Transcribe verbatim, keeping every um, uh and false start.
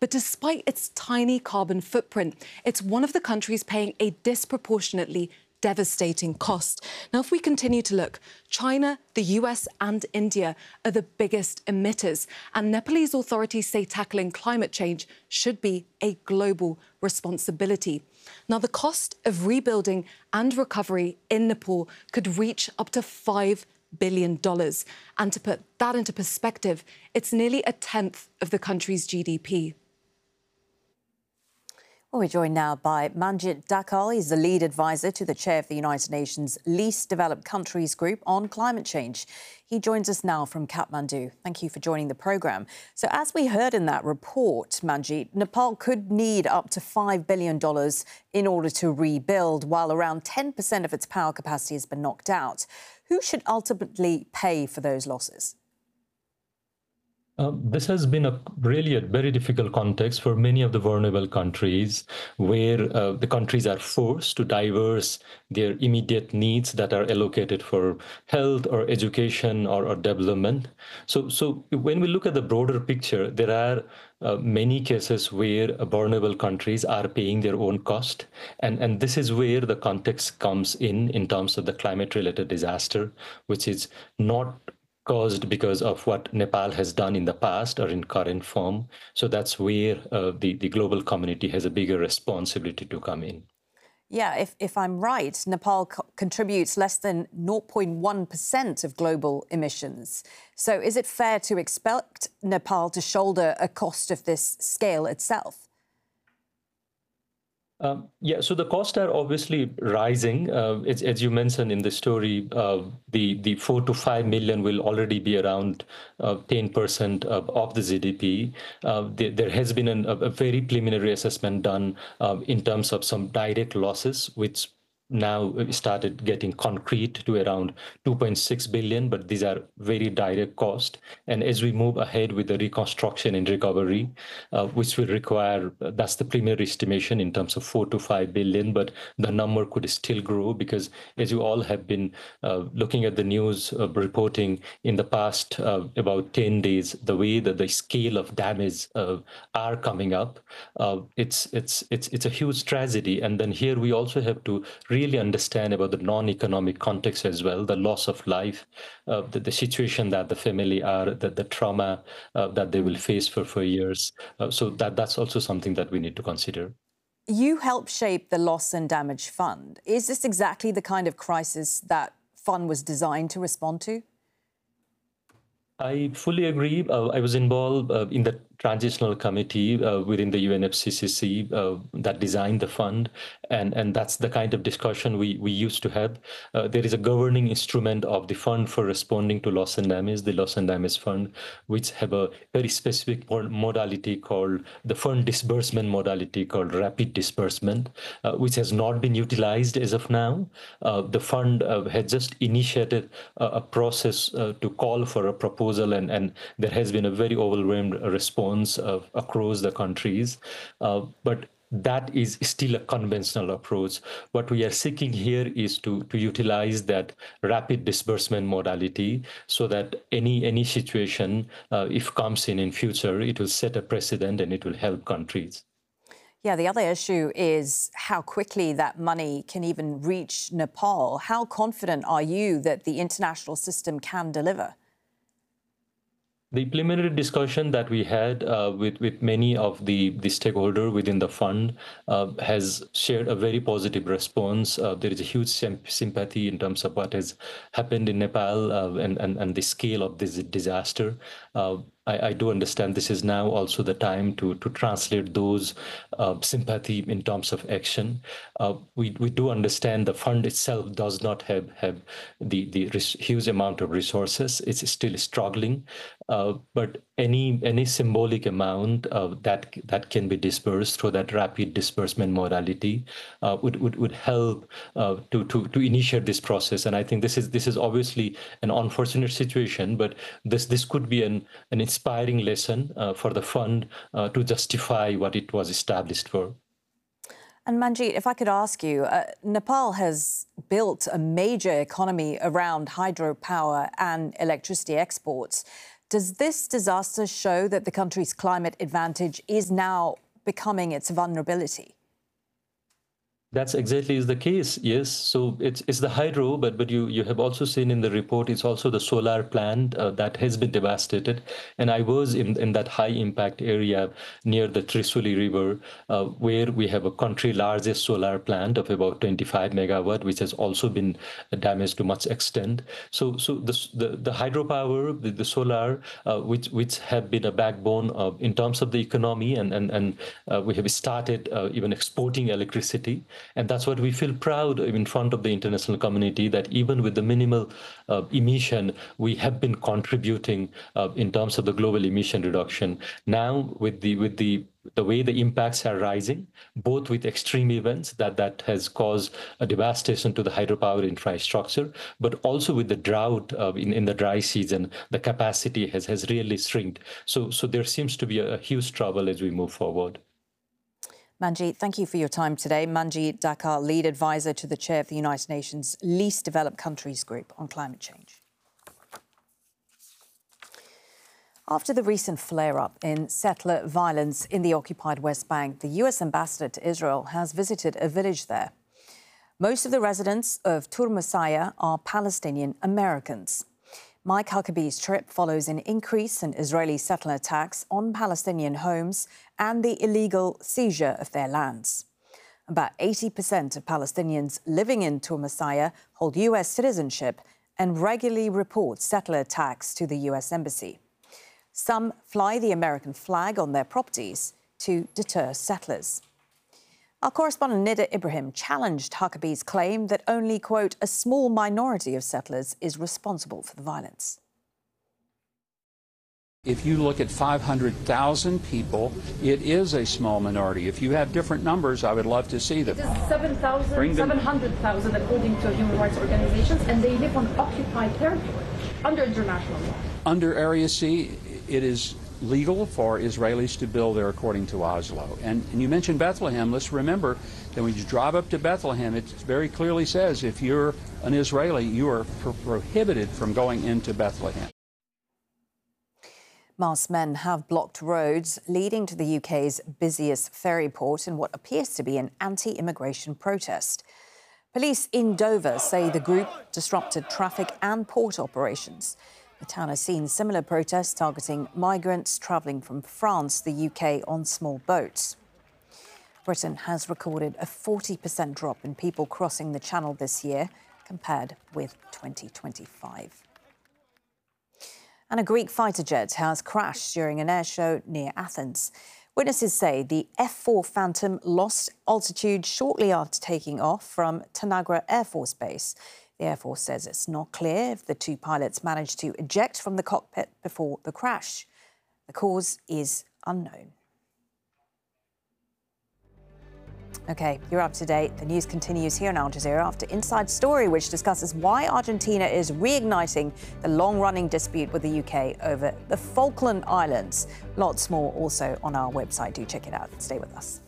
But despite its tiny carbon footprint, it's one of the countries paying a disproportionately devastating cost. Now, if we continue to look, China, the U S and India are the biggest emitters, and Nepalese authorities say tackling climate change should be a global responsibility. Now, the cost of rebuilding and recovery in Nepal could reach up to five billion dollars. And to put that into perspective, it's nearly a tenth of the country's G D P. Well, we're joined now by Manjit Dhakal. He's the lead advisor to the chair of the United Nations Least Developed Countries Group on climate change. He joins us now from Kathmandu. Thank you for joining the programme. So as we heard in that report, Manjit, Nepal could need up to five billion dollars in order to rebuild, while around ten percent of its power capacity has been knocked out. Who should ultimately pay for those losses? Uh, this has been a really a very difficult context for many of the vulnerable countries, where uh, the countries are forced to diverse their immediate needs that are allocated for health or education or, or development. So, so when we look at the broader picture, there are uh, many cases where vulnerable countries are paying their own cost. And, and this is where the context comes in, in terms of the climate-related disaster, which is not caused because of what Nepal has done in the past or in current form. So that's where uh, the, the global community has a bigger responsibility to come in. Yeah, if, if I'm right, Nepal co contributes less than zero point one percent of global emissions. So is it fair to expect Nepal to shoulder a cost of this scale itself? Um, yeah, so the costs are obviously rising. Uh, as, as you mentioned in the story, uh, the, the four to five million will already be around uh, ten percent of, of the G D P. Uh, there, there has been an, a, a very preliminary assessment done uh, in terms of some direct losses, which now started getting concrete to around two point six billion, but these are very direct costs. And as we move ahead with the reconstruction and recovery, uh, which will require, that's the preliminary estimation in terms of four to five billion, but the number could still grow because, as you all have been uh, looking at the news uh, reporting in the past uh, about ten days, the way that the scale of damage uh, are coming up, uh, it's it's it's it's a huge tragedy. And then here we also have to really understand about the non-economic context as well, the loss of life, uh, the, the situation that the family are, the, the trauma uh, that they will face for, for years. Uh, so that, that's also something that we need to consider. You helped shape the Loss and Damage Fund. Is this exactly the kind of crisis that fund was designed to respond to? I fully agree. Uh, I was involved uh, in the transitional committee uh, within the U N F C C C uh, that designed the fund, and and that's the kind of discussion we we used to have. Uh, there is a governing instrument of the fund for responding to loss and damage, the Loss and Damage Fund, which have a very specific modality called the fund disbursement modality called rapid disbursement, uh, which has not been utilized as of now. Uh, the fund uh, had just initiated a, a process uh, to call for a proposal, and and there has been a very overwhelmed response Uh, across the countries, uh, but that is still a conventional approach. What we are seeking here is to, to utilize that rapid disbursement modality so that any, any situation, uh, if comes in in future, it will set a precedent and it will help countries. Yeah, the other issue is how quickly that money can even reach Nepal. How confident are you that the international system can deliver? The preliminary discussion that we had uh, with, with many of the, the stakeholders within the fund uh, has shared a very positive response. Uh, there is a huge sympathy in terms of what has happened in Nepal uh, and, and, and the scale of this disaster. Uh, I, I do understand this is now also the time to, to translate those uh, sympathy in terms of action. Uh, we, we do understand the fund itself does not have, have the, the huge amount of resources. It's still struggling. Uh, but any any symbolic amount uh, that that can be dispersed through that rapid disbursement modality uh, would, would would help uh, to to to initiate this process. And I think this is this is obviously an unfortunate situation, but this this could be an an inspiring lesson uh, for the fund uh, to justify what it was established for. And Manjit, if I could ask you, uh, Nepal has built a major economy around hydropower and electricity exports. Does this disaster show that the country's climate advantage is now becoming its vulnerability? That's exactly is the case. Yes. So it's it's the hydro, but but you you have also seen in the report it's also the solar plant uh, that has been devastated. And I was in in that high impact area near the Trisuli River, uh, where we have a country largest solar plant of about twenty-five megawatt, which has also been damaged to much extent. So so the the, the hydropower, the, the solar, uh, which which have been a backbone of, in terms of the economy, and and and uh, we have started uh, even exporting electricity. And that's what we feel proud in front of the international community, that even with the minimal uh, emission, we have been contributing uh, in terms of the global emission reduction. Now, with the with the the way the impacts are rising, both with extreme events that that has caused a devastation to the hydropower infrastructure, but also with the drought uh, in in the dry season, the capacity has has really shrinked. So so there seems to be a, a huge trouble as we move forward. Manjeet, thank you for your time today. Manjeet Dakhar, lead advisor to the chair of the United Nations Least Developed Countries Group on climate change. After the recent flare-up in settler violence in the occupied West Bank, the U S ambassador to Israel has visited a village there. Most of the residents of Turmasaya are Palestinian Americans. Mike Huckabee's trip follows an increase in Israeli settler attacks on Palestinian homes and the illegal seizure of their lands. About eighty percent of Palestinians living in Turmasaya hold U S citizenship and regularly report settler attacks to the U S Embassy. Some fly the American flag on their properties to deter settlers. Our correspondent Nida Ibrahim challenged Huckabee's claim that only, quote, a small minority of settlers is responsible for the violence. If you look at five hundred thousand people, it is a small minority. If you have different numbers, I would love to see them. It is seven thousand, seven hundred thousand according to human rights organizations, and they live on occupied territory under international law. Under Area C, it is legal for Israelis to build there according to Oslo. And, and you mentioned Bethlehem. Let's remember that when you drive up to Bethlehem, it very clearly says if you're an Israeli, you are pro prohibited from going into Bethlehem. Masked men have blocked roads leading to the U K's busiest ferry port in what appears to be an anti-immigration protest. Police in Dover say the group disrupted traffic and port operations. The town has seen similar protests targeting migrants travelling from France to the U K on small boats. Britain has recorded a forty percent drop in people crossing the Channel this year compared with twenty twenty-five. And a Greek fighter jet has crashed during an air show near Athens. Witnesses say the F four Phantom lost altitude shortly after taking off from Tanagra Air Force Base. The Air Force says it's not clear if the two pilots managed to eject from the cockpit before the crash. The cause is unknown. OK, you're up to date. The news continues here in Al Jazeera after Inside Story, which discusses why Argentina is reigniting the long-running dispute with the U K over the Falkland Islands. Lots more also on our website. Do check it out. Stay with us.